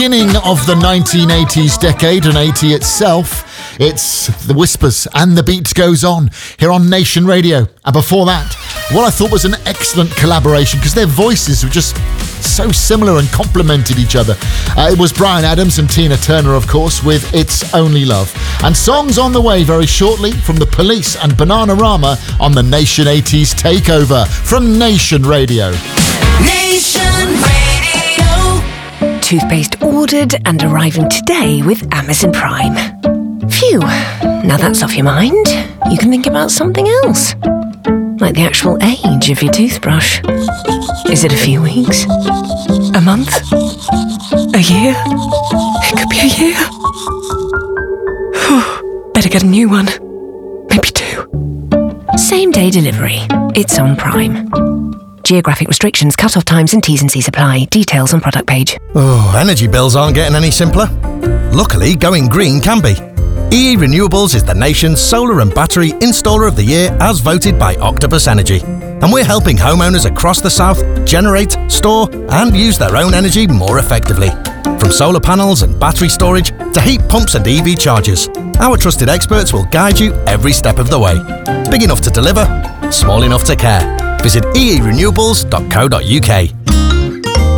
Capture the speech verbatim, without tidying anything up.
beginning of the nineteen eighties decade and eighty itself. It's The Whispers and The Beat Goes On here on Nation Radio. And before that, what I thought was an excellent collaboration because their voices were just so similar and complemented each other. Uh, it was Bryan Adams and Tina Turner, of course, with It's Only Love. And songs on the way very shortly from The Police and Bananarama on the Nation eighties Takeover from Nation Radio. Nation Radio. Toothpaste ordered and arriving today with Amazon Prime. Phew, now that's off your mind, you can think about something else. Like the actual age of your toothbrush. Is it a few weeks? A month? A year? It could be a year. Better get a new one. Maybe two. Same day delivery. It's on Prime. Geographic restrictions, cut-off times and T's and C's apply. Details on product page. Oh, energy bills aren't getting any simpler. Luckily, going green can be. E E Renewables is the nation's solar and battery installer of the year as voted by Octopus Energy. And we're helping homeowners across the south generate, store and use their own energy more effectively. From solar panels and battery storage to heat pumps and E V chargers, our trusted experts will guide you every step of the way. Big enough to deliver, small enough to care. Visit e e renewables dot co dot u k.